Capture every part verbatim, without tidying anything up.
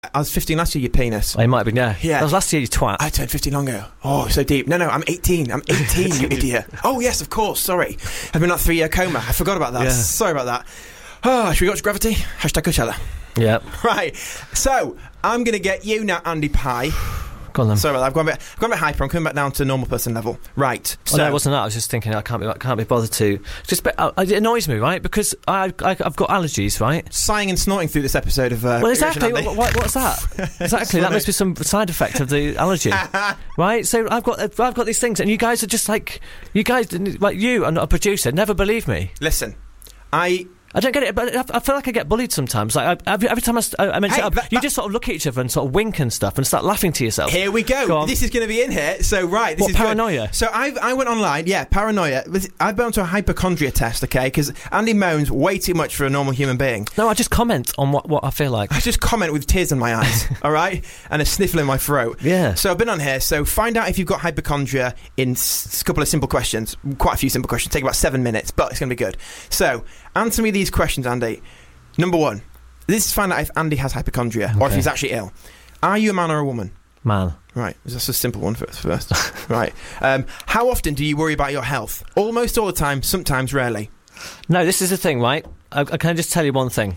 I was fifteen last year, you penis. Oh, you might have been, yeah. Yeah. That was last year, you twat. I turned fifteen long ago. Oh, so deep. No, no, I'm eighteen. I'm eighteen, you idiot. Oh, yes, of course, sorry. I've been in that three-year coma. I forgot about that. Yeah. Sorry about that. Oh, should we watch Gravity? Hashtag Coachella. Yeah. Right. So, I'm going to get you now, Andy Pye. Go on then. Sorry about that. I've gone a bit, I've gone a bit hyper. I'm coming back down to normal person level. Right. So, oh, no, it wasn't that. I was just thinking I can't be, I can't be bothered to. Just, uh, it annoys me, right? Because I, I, I've got allergies, right? Sighing and snorting through this episode of. Uh, well, exactly. What, what, what's that? Exactly. That must be some side effect of the allergy, right? So I've got, I've got these things, and you guys are just like, you guys, like you, are not a producer. Never believe me. Listen, I. I don't get it, but I feel like I get bullied sometimes. Like I, every, every time I, I mention hey, it up, that, you that, just sort of look at each other and sort of wink and stuff and start laughing to yourself. Here we go. go This is going to be in here. So right, this what, is paranoia? Good. So I I went online. Yeah, paranoia. I've been onto a hypochondria test. Okay, because Andy moans way too much for a normal human being. No, I just comment on what, what I feel like. I just comment with tears in my eyes. All right, and a sniffle in my throat. Yeah. So I've been on here. So find out if you've got hypochondria in a couple of simple questions. Quite a few simple questions. Take about seven minutes, but it's going to be good. So answer me these questions, Andy. Number one, this is to find out if Andy has hypochondria okay. or if he's actually ill. Are you a man or a woman? Man. Right, that's a simple one first. first. Right. Um, how often do you worry about your health? Almost all the time, sometimes rarely. No, this is the thing, right? I, I can just tell you one thing.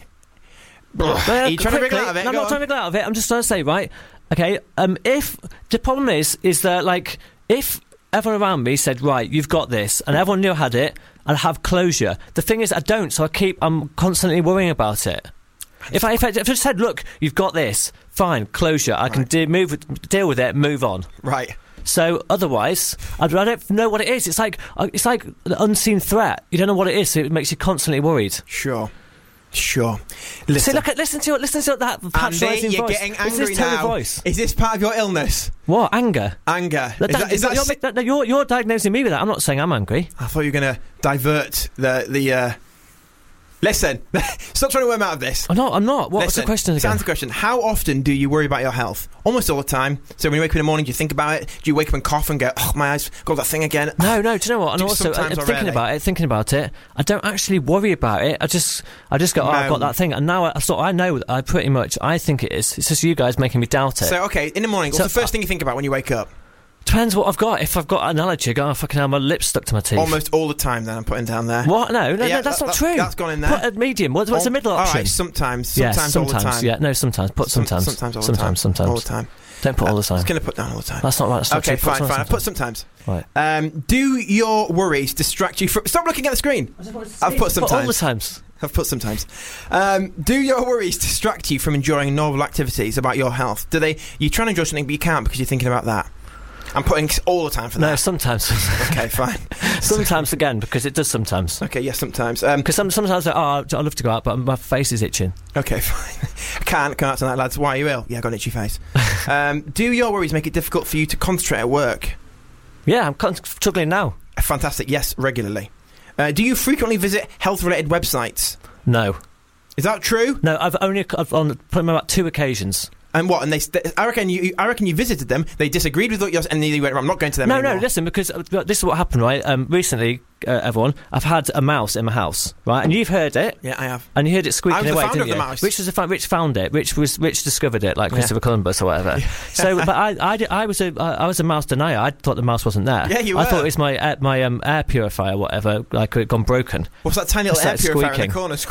no, Are you trying quickly, to wriggle out of it? No, I'm Go not on. trying to wriggle out of it. I'm just trying to say, right? Okay, um, if the problem is, is that, like, if everyone around me said, right, you've got this, and everyone knew I had it, I'd have closure. The thing is, I don't, so I keep, I'm constantly worrying about it. If I, if I, if I just said, look, you've got this, fine, closure, I right. can de- move with, deal with it, move on. Right. So otherwise, I don't know what it is. It's like it's like an unseen threat. You don't know what it is, so it makes you constantly worried. Sure. Sure. Listen. See, look at, listen to it. Listen to that patronising Andy, you're voice. getting angry this now. Voice. Is this part of your illness? What? Anger? Anger. That, is that, is that you're, si- that, you're, you're diagnosing me with that. I'm not saying I'm angry. I thought you were going to divert the... the uh... Listen. Stop trying to worm out of this. I'm not. I'm not. What, what's Listen, the question again? Answer the question. How often do you worry about your health? Almost all the time. So when you wake up in the morning, do you think about it? Do you wake up and cough and go, oh, my eyes got that thing again? No, no. Do you know what? And do also, uh, thinking rarely. about it, thinking about it, I don't actually worry about it. I just, I just go, oh, no. I've got that thing, and now I, I thought I know. I pretty much, I think it is. It's just you guys making me doubt it. So okay, in the morning, what's so, the first uh, thing you think about when you wake up? Depends what I've got. If I've got an allergy, I go, oh, fucking hell, my lips stuck to my teeth. Almost all the time, then, I'm putting down there. What? No, no, yeah, no that's that, not that, true. That's gone in there. Put a medium. What, what's all, the middle option? All right, sometimes. Yeah, sometimes, sometimes all the time. Yeah, no, sometimes. Put Some, sometimes. Sometimes, all the sometimes, time. sometimes. All the time. Don't put uh, all the time. I'm just going to put down all the time. That's not right. That's not okay, true. fine, put fine. I'll put sometimes. Right. Um, do your worries distract you from... Stop looking at the screen. I've put sometimes. Put all the times. I've put sometimes. Um, do your worries distract you from enjoying novel activities about your health? Do they... You're trying to enjoy something, but you can't because you're thinking about that. I'm putting all the time for that. No, sometimes. Okay, fine. Sometimes again, because it does sometimes. Okay, yes, sometimes. Because um, some, sometimes, like, oh, I'd love to go out, but my face is itching. Okay, fine. I can't come out tonight, lads. Why are you ill? Yeah, I got an itchy face. um, do your worries make it difficult for you to concentrate at work? Yeah, I'm struggling now. Fantastic, yes, regularly. Uh, do you frequently visit health-related websites? No. Is that true? No, I've only I've on about two occasions. And what? And they, st- I reckon you, I reckon you visited them. They disagreed with what yours, and you went, I'm not going to them no, anymore. No, listen, because uh, this is what happened, right? Um, recently, uh, everyone, I've had a mouse in my house, right? And you've heard it. Yeah, I have. And you heard it squeaking I was away, the founder didn't of you? the mouse. Which was the fa- which found it? Which was which discovered it? Like Christopher yeah. Columbus or whatever. Yeah. So, but I, I, did, I was a, I was a mouse denier. I thought the mouse wasn't there. Yeah, you were. I thought it was my uh, my um, air purifier, or whatever, like it had gone broken. What's that tiny little air purifier squeaking. in the corner?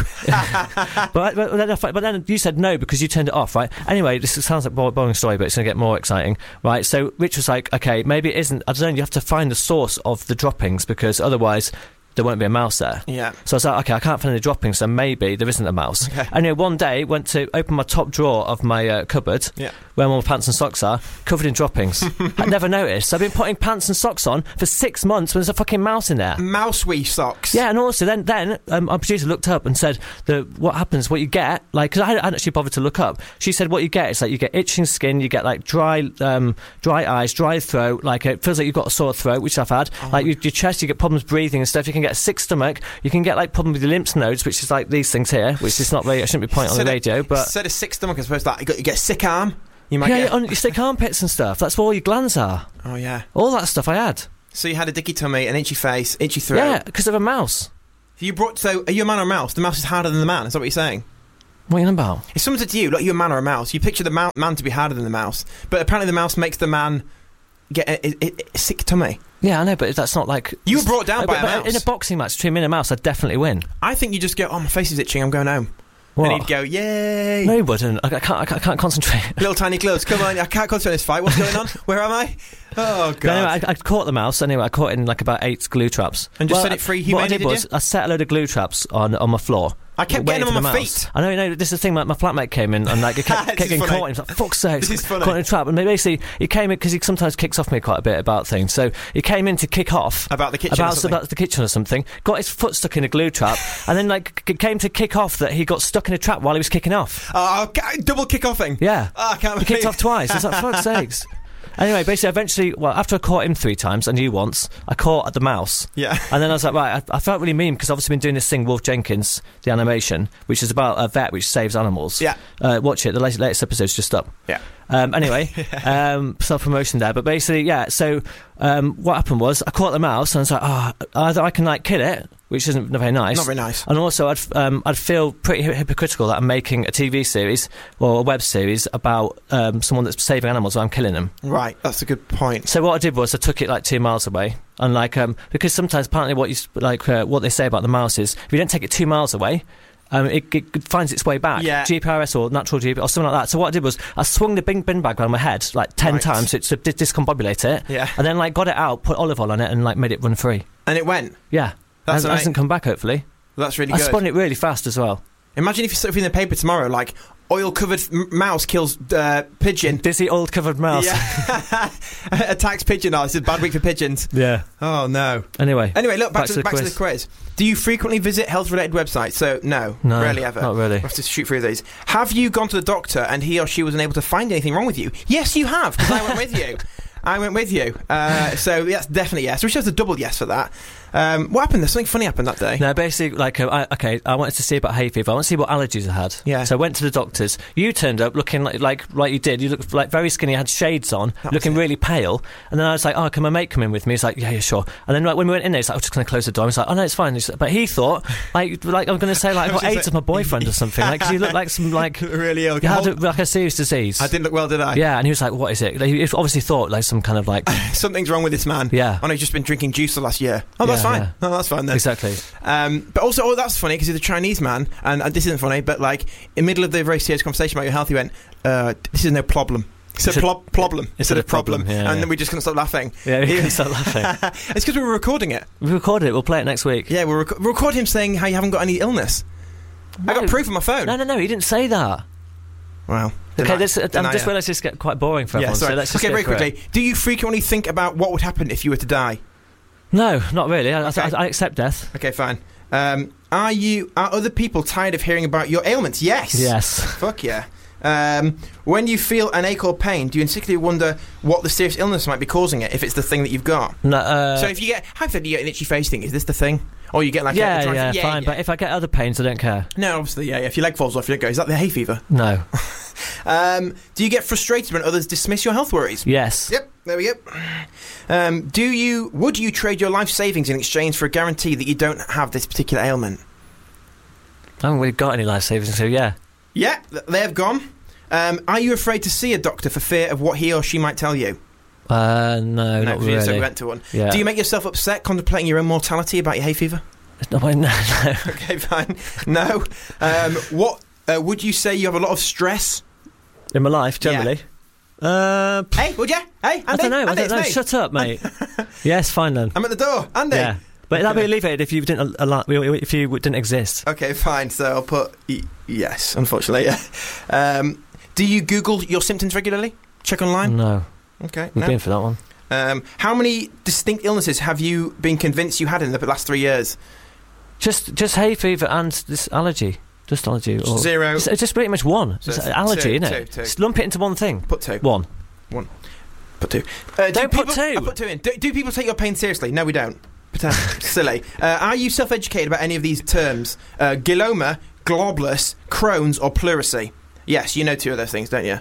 but, but, then, but then you said no because you turned it off, right? Anyway, this sounds like a boring story, but it's going to get more exciting, right? So Rich was like, okay, maybe it isn't. I don't know. You have to find the source of the droppings because otherwise there won't be a mouse there. Yeah. So I was like, okay, I can't find any droppings, so maybe there isn't a mouse. Okay. And you know, one day went to open my top drawer of my uh, cupboard, yeah. where all my pants and socks are, covered in droppings. I'd never noticed. So I've been putting pants and socks on for six months when there's a fucking mouse in there. Mouse-wee socks. Yeah, and also then then um, our producer looked up and said that what happens, what you get, like, because I hadn't actually bothered to look up. She said what you get is like you get itching skin, you get like dry um, dry eyes, dry throat, like it feels like you've got a sore throat, which I've had. Oh. Like your, your chest, you get problems breathing and stuff. You can get a sick stomach. You can get like problem with your lymph nodes, which is like these things here, which is not really, I shouldn't be pointing on the radio, a, but instead of sick stomach, I suppose that you, got, you get a sick arm. You might yeah, get on your sick armpits and stuff. That's where all your glands are. Oh yeah, all that stuff I had. So you had a dicky tummy, an itchy face, itchy throat. Yeah, because of a mouse. You brought. So are you a man or a mouse? The mouse is harder than the man. Is that what you're saying? What are you on about? If someone said to you, look, you're a man or a mouse, you picture the ma- man to be harder than the mouse, but apparently the mouse makes the man get a, a, a, a sick tummy. Yeah, I know, but that's not like... You were brought down uh, by but, a but mouse. In a boxing match between me and a mouse, I'd definitely win. I think you just go, oh, my face is itching, I'm going home. What? And he'd go, yay. No, he wouldn't. I, I, can't, I, can't, I can't concentrate. Little tiny gloves, come on, I can't concentrate on this fight. What's going on? Where am I? Oh, God. No, anyway, I, I caught the mouse. Anyway, I caught it in like about eight glue traps. And just well, set it free What I humanely, did did was you? I set a load of glue traps on, on my floor. I kept getting them on my feet. I know, you know, this is the thing, my, my flatmate came in and like, it kept, kept getting funny. caught in. He's like, fuck's sake, This is funny. caught in a trap. And basically, he came in, because he sometimes kicks off me quite a bit about things. So he came in to kick off. About the kitchen or about, something. about the kitchen or something. Got his foot stuck in a glue trap. And then like, c- came to kick off that he got stuck in a trap while he was kicking off. Oh, ca- double kick-offing. Yeah. Oh, I can't He kicked believe- off twice. It's like, fuck's sakes. Anyway, basically, eventually, well, after I caught him three times, and you once, I caught at the mouse. Yeah. And then I was like, right, I, I felt really mean, because I've obviously been doing this thing, Wolf Jenkins, the animation, which is about a vet which saves animals. Yeah. Uh, watch it, the latest, latest episode's just up. Yeah. Um, anyway, um, self-promotion there. But basically, yeah, so um, what happened was, I caught the mouse, and I was like, oh, either I can, like, kill it, which isn't very nice. Not very nice. And also, I'd um, I'd feel pretty hy- hypocritical that I'm making a T V series or a web series about um, someone that's saving animals while I'm killing them. Right, that's a good point. So what I did was I took it like two miles away, and like um, because sometimes apparently what you s- like uh, what they say about the mouse is if you don't take it two miles away. Um, it, it finds its way back, Yeah. G P R S or natural G P R S or something like that. So what I did was I swung the bin, bin bag around my head like ten Right. times to, to dis- discombobulate it, Yeah. and then like got it out, put olive oil on it, and like made it run free. And it went. Yeah, That's it right. hasn't come back. Hopefully, That's really I good. spun it really fast as well. Imagine if you stuff in the paper tomorrow, like, oil-covered m- mouse kills uh, pigeon. Dizzy oil covered mouse. Yeah. Attacks pigeon. Oh, this is a bad week for pigeons. Yeah. Oh, no. Anyway. Anyway, look, back, Back to, to the back to quiz. the quiz. Do you frequently visit health-related websites? So, no. No, Rarely ever. not really. We'll have to shoot through these. Have you gone to the doctor and he or she was unable to find anything wrong with you? Yes, you have, because I went with you. I went with you. Uh, so, yes, definitely yes. Which has a double yes for that. Um, what happened? There's something funny happened that day. No, basically, like, uh, I, okay, I wanted to see about hay fever. I want to see what allergies I had. Yeah. So I went to the doctors. You turned up looking like, like, like you did. You looked like very skinny, had shades on, That was looking it. really pale. And then I was like, oh, can my mate come in with me? He's like, yeah, yeah, sure. And then like, when we went in there, he's like, I'm just going to close the door. I was like, oh, no, it's fine. He's like, but he thought, like, like I'm going to say, like, I I was got gonna AIDS say- of my boyfriend or something. Like, 'cause you look like some, like, Really ill. you had a, like a serious disease. I didn't look well, did I? Yeah, and he was like, what is it? Like, he obviously thought, like, some kind of, like, Something's wrong with this man. Yeah. I know he's just been drinking juice the last year. Oh, that's Yeah, fine. yeah. Oh, that's fine then. exactly. Um, but also, oh, that's funny because he's a Chinese man, and uh, this isn't funny, but like in the middle of the very serious conversation about your health, he went, uh, "This is no problem." He said It's a- "Plob- problem" it's instead a of problem, problem, yeah, and yeah. then we just couldn't stop laughing. Yeah, we He- couldn't stop laughing. It's because we were recording it. We recorded it. We'll play it next week. Yeah, we'll rec- record him saying how you haven't got any illness. I got No. proof on my phone. No, no, no. He didn't say that. Wow. Okay, this, uh, Deny I'm just it. realised this get quite boring for Yeah, everyone. sorry. So let's just okay, go very for it. quickly. Do you frequently think about what would happen if you were to die? No, not really. I, Okay. I, I accept death. Okay, fine. Um, are you? Are other people tired of hearing about your ailments? Yes. Yes. Fuck yeah. Um, when you feel an ache or pain, do you instinctively wonder what the serious illness might be causing it, if it's the thing that you've got? No, uh, so if you get, hypothetically, you get an itchy face thing, is this the thing? Or you get like yeah, a, a yeah, dry- fine. But if I get other pains, I don't care. No, obviously, yeah, yeah. If your leg falls off, you don't go, is that the hay fever? No. Um, do you get frustrated when others dismiss your health worries? Yes. Yep, there we go. Um, do you, would you trade your life savings in exchange for a guarantee that you don't have this particular ailment? I haven't really got any life savings, so yeah. Yeah, th- they have gone. Um, are you afraid to see a doctor for fear of what he or she might tell you? Uh, no, not so you really. went to one. Yeah. Do you make yourself upset contemplating your own mortality about your hay fever? No, no, no. Okay, fine. No. Um, what uh, would you say you have a lot of stress? In my life, generally. Uh, pff, Hey, would you? Hey, Andy? I don't know. Andy, I don't it's know. me. Shut up, mate. Yes, fine then. I'm at the door. Andy. Yeah. But that'd be Okay. alleviated if you didn't al- if you didn't exist. Okay, fine. So I'll put y- yes. Unfortunately, yeah. Um, do you Google your symptoms regularly? Check online. No. Okay. We've No. been for that one. Um, how many distinct illnesses have you been convinced you had in the last three years? Just just hay fever and this allergy. Just allergy. Or Zero. It's, it's just pretty much one. So It's it's allergy, two, isn't two, it? two. Just lump it into one thing. Put two. One. Put two. Uh, do Don't put people, two. I put two in. Do, do people take your pain seriously? No, we don't. Pretend. Silly. Uh, are you self-educated about any of these terms? Uh, glioma, globulus, Crohn's, or pleurisy? Yes, you know two of those things, don't you?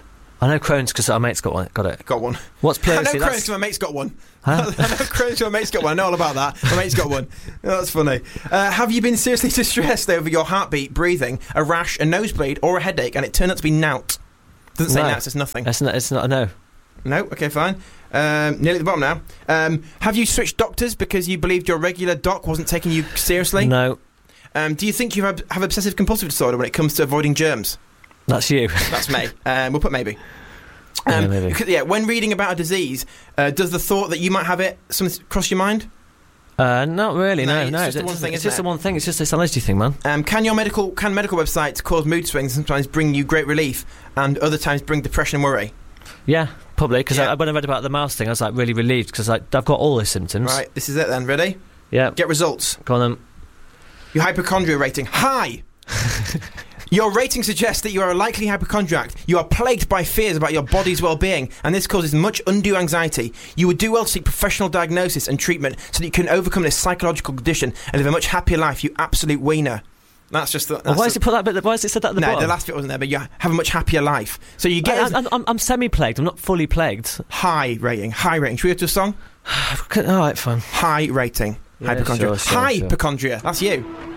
I know Crohn's because our mate's got one. Got it. Got one. What's I know pleurisy? Crohn's That's- because my mate's got one. Huh? I know Crohn's because my mate's got one. I know all about that. My mate's got one. Oh, that's funny. Uh, have you been seriously distressed over your heartbeat, breathing, a rash, a nosebleed, or a headache, and it turned out to be nout? Doesn't say No. nout, it says nothing. It's not. It's not. No. No? Okay, fine. Um, nearly at the bottom now. Um, have you switched doctors because you believed your regular doc wasn't taking you seriously? No. Um, do you think you have, have obsessive compulsive disorder when it comes to avoiding germs? That's you. That's me. Um, we'll put maybe. Yeah, Um, maybe. because- yeah, when reading about a disease, uh, does the thought that you might have it something cross your mind? Uh, not really. No, No. it's No. just the one thing, It's isn't just it? the one thing. It's just this allergy thing, man. Um, can your medical can medical websites cause mood swings and sometimes bring you great relief, and other times bring depression and worry? Yeah, probably. Because Yeah. when I read about the mouse thing, I was like really relieved because like, I've got all the symptoms. Right, this is it then. Ready? Yeah. Get results. Go on then. Your hypochondria rating high. Your rating suggests that you are a likely hypochondriac. You are plagued by fears about your body's well-being, and this causes much undue anxiety. You would do well to seek professional diagnosis and treatment so that you can overcome this psychological condition and live a much happier life, you absolute wiener. That's just the... Oh, that's why the- has it put that bit? Why has it said that at the no, bottom? the last bit wasn't there, but you have a much happier life. So you get I, I, I'm, I'm semi-plagued. I'm not fully plagued. high rating. High rating. Should we go to a song? All right, fine. High rating. Yeah, Hypochondria. sure, sure, sure. Hypochondria. That's you.